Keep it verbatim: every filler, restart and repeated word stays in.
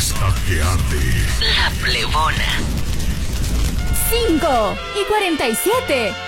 fiesta que arde. La Plebona. cinco y cuarenta y siete.